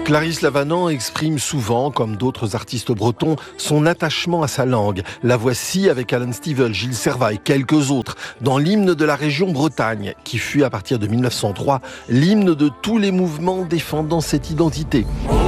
Clarisse Lavanant exprime souvent, comme d'autres artistes bretons, son attachement à sa langue. La voici avec Alan Stivell, Gilles Servat et quelques autres dans l'hymne de la région Bretagne, qui fut à partir de 1903 l'hymne de tous les mouvements défendant cette identité.